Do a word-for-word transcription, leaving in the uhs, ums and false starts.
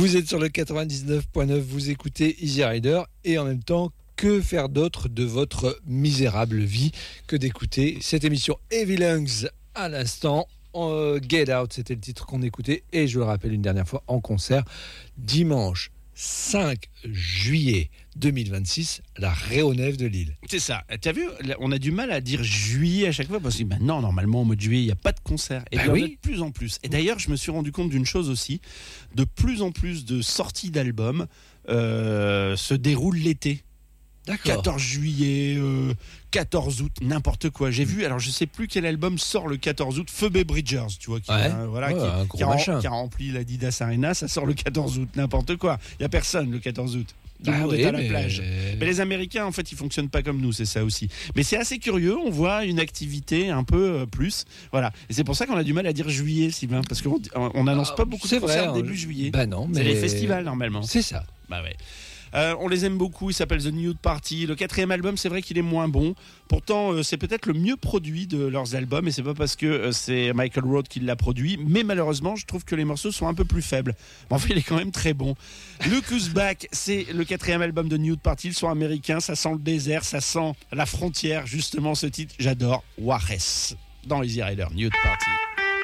Vous êtes sur le quatre-vingt-dix-neuf point neuf, vous écoutez Easy Rider et en même temps, que faire d'autre de votre misérable vie que d'écouter cette émission Heavy Lungs à l'instant. Euh, Get Out, c'était le titre qu'on écoutait et je le rappelle une dernière fois en concert dimanche cinq juillet deux mille vingt-six, la Réonève de Lille. C'est ça. Tu as vu, on a du mal à dire juillet à chaque fois parce que bah non, normalement, au mois de juillet, il n'y a pas de concert. Et bah bien, oui. on a de plus en plus. Et d'ailleurs, je me suis rendu compte d'une chose aussi. De plus en plus de sorties d'albums euh, se déroulent l'été. D'accord. quatorze juillet, euh, quatorze août, n'importe quoi. J'ai vu, alors je sais plus quel album sort le quatorze août, Phoebe Bridgers, tu vois, qui, Ouais. euh, voilà, Ouais, qui, un gros qui a, machin. qui a rempli l'Adidas Arena, ça sort le quatorze août, n'importe quoi. Il y a personne le quatorze août. Tout le Ah monde oui, est à la mais... plage. Mais les Américains, en fait, ils fonctionnent pas comme nous, c'est ça aussi. Mais c'est assez curieux, on voit une activité un peu euh, plus. Voilà. Et c'est pour ça qu'on a du mal à dire juillet, Sylvain, parce qu'on on n'annonce Ah, pas beaucoup de c'est concerts vrai, début juillet. Bah non, mais... C'est les festivals, normalement. C'est ça. Bah ouais. Euh, on les aime beaucoup, il s'appelle The Nude Party. Le quatrième album, c'est vrai qu'il est moins bon. Pourtant, euh, c'est peut-être le mieux produit de leurs albums. Et c'est pas parce que euh, c'est Michael Road qui l'a produit. Mais malheureusement, je trouve que les morceaux sont un peu plus faibles. Mais en fait, il est quand même très bon. Look Who's Back, c'est le quatrième album de Nude Party. Ils sont américains, ça sent le désert, ça sent la frontière. Justement, ce titre, j'adore. Juarez, dans Easy Rider, Nude Party.